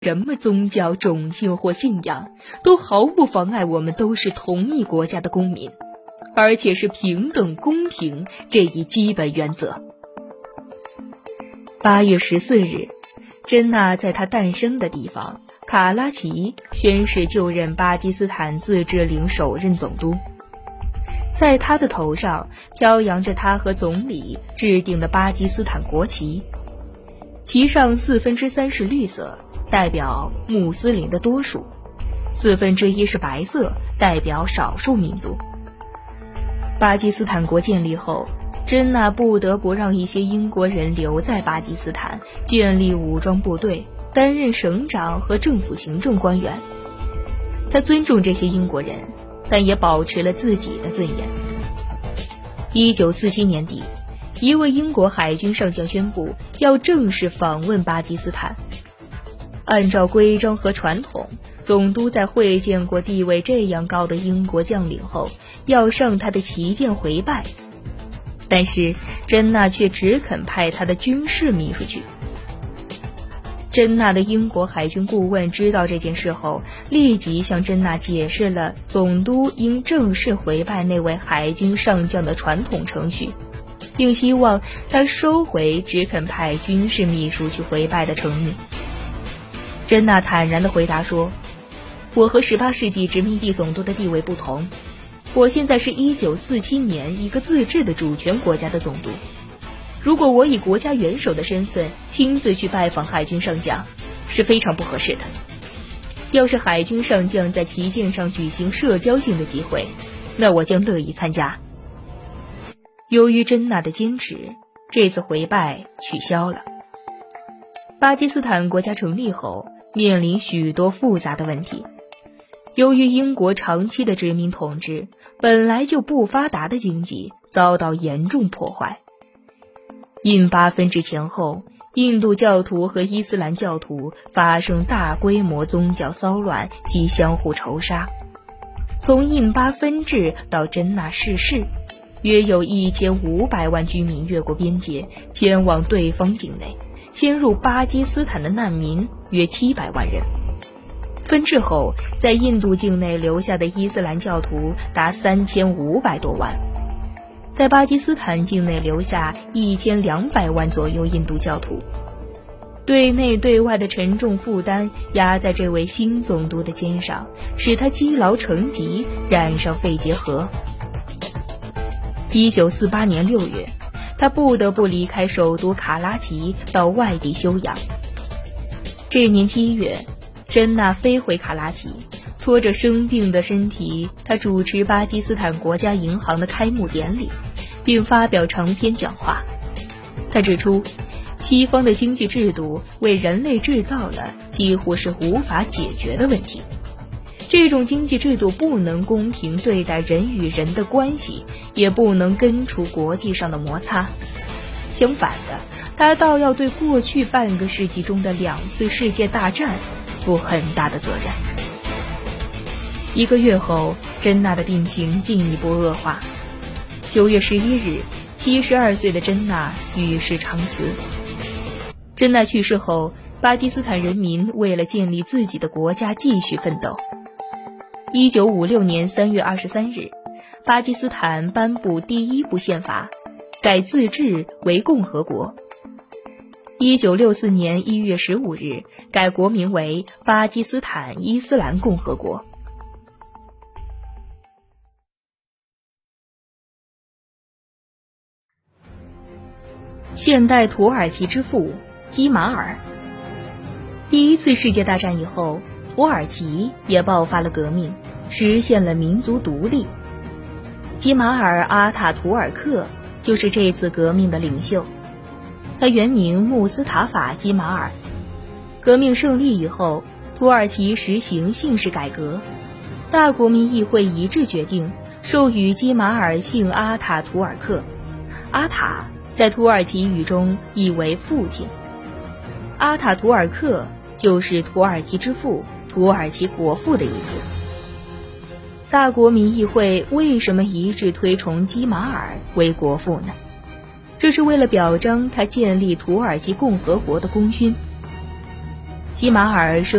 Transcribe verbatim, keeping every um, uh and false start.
什么宗教、种姓或信仰，都毫不妨碍我们都是同一国家的公民，而且是平等公平这一基本原则。八月十四日，珍娜在她诞生的地方卡拉奇宣誓就任巴基斯坦自治领首任总督，在她的头上飘扬着她和总理制定的巴基斯坦国旗，旗上四分之三是绿色，代表穆斯林的多数，四分之一是白色，代表少数民族。巴基斯坦国建立后，珍娜不得不让一些英国人留在巴基斯坦，建立武装部队，担任省长和政府行政官员。他尊重这些英国人，但也保持了自己的尊严。一九四七年底，一位英国海军上将宣布要正式访问巴基斯坦。按照规章和传统，总督在会见过地位这样高的英国将领后，要上他的旗舰回拜。但是珍娜却只肯派他的军事秘书去。珍娜的英国海军顾问知道这件事后，立即向珍娜解释了总督应正式回拜那位海军上将的传统程序，并希望他收回只肯派军事秘书去回拜的承诺。珍娜坦然地回答说，我和十八世纪殖民地总督的地位不同，我现在是一九四七年一个自治的主权国家的总督，如果我以国家元首的身份亲自去拜访海军上将，是非常不合适的。要是海军上将在旗舰上举行社交性的集会，那我将乐意参加。由于珍娜的坚持，这次回拜取消了。巴基斯坦国家成立后，面临许多复杂的问题。由于英国长期的殖民统治，本来就不发达的经济遭到严重破坏。印巴分治前后，印度教徒和伊斯兰教徒发生大规模宗教骚乱及相互仇杀。从印巴分治到珍娜逝世，约有一千五百万居民越过边界前往对方境内，迁入巴基斯坦的难民约七百万人。分治后，在印度境内留下的伊斯兰教徒达三千五百多万，在巴基斯坦境内留下一千两百万左右印度教徒。对内对外的沉重负担压在这位新总督的肩上，使他积劳成疾，染上肺结核。一九四八年六月，他不得不离开首都卡拉奇到外地休养。这年七月，珍娜飞回卡拉奇，拖着生病的身体，她主持巴基斯坦国家银行的开幕典礼，并发表长篇讲话。她指出，西方的经济制度为人类制造了几乎是无法解决的问题。这种经济制度不能公平对待人与人的关系，也不能根除国际上的摩擦。相反的，它倒要对过去半个世纪中的两次世界大战负很大的责任。一个月后，珍娜的病情进一步恶化。九月十一日，七十二岁的珍娜与世长辞。珍娜去世后，巴基斯坦人民为了建立自己的国家继续奋斗。一九五六年三月二十三日，巴基斯坦颁布第一部宪法，改自治为共和国。一九六四年一月十五日，改国名为巴基斯坦伊斯兰共和国。现代土耳其之父基马尔。第一次世界大战以后，土耳其也爆发了革命，实现了民族独立。基马尔·阿塔图尔克就是这次革命的领袖。他原名穆斯塔法·基马尔。革命胜利以后，土耳其实行姓氏改革，大国民议会一致决定授予基马尔姓阿塔图尔克。阿塔在土耳其语中意为父亲，阿塔图尔克就是土耳其之父、土耳其国父的意思。大国民议会为什么一致推崇基马尔为国父呢？这是为了表彰他建立土耳其共和国的功勋。 基马尔生